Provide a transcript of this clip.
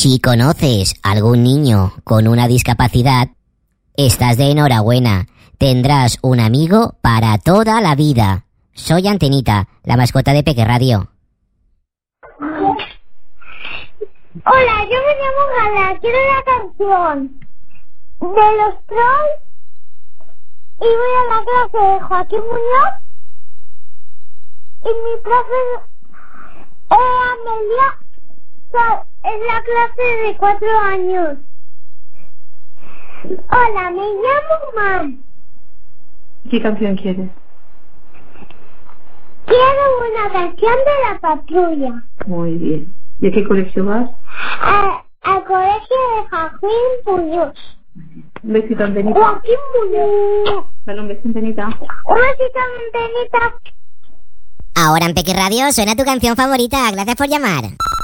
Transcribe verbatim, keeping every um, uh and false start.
Si conoces a algún niño con una discapacidad, estás de enhorabuena. Tendrás un amigo para toda la vida. Soy Antenita, la mascota de Peque Radio. Hola, yo me llamo Gala, quiero la canción de los Trolls y voy a la clase de Joaquín Muñoz y mi profe es Amelia, es la clase de cuatro años. Hola, me llamo Mar. ¿Qué canción quieres? Quiero una canción de La Patrulla. Muy bien. ¿Y a qué colegio vas? A, al colegio de Joaquín Muñoz. Un besito, Antenita. Joaquín Muñoz. Dale un besito, Antenita. Un besito, Antenita. Ahora en Peque Radio suena tu canción favorita. Gracias por llamar.